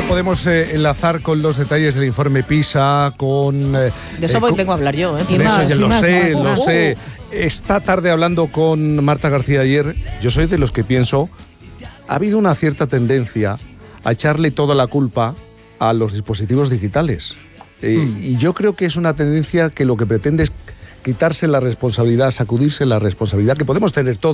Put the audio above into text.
lo podemos enlazar con los detalles del informe PISA, con... de eso vengo a hablar yo, ¿eh? De eso ya lo sé. Esta tarde hablando con Marta García ayer, yo soy de los que pienso, ha habido una cierta tendencia a echarle toda la culpa a los dispositivos digitales. Y yo creo que es una tendencia que lo que pretende es quitarse la responsabilidad, sacudirse la responsabilidad que podemos tener todos.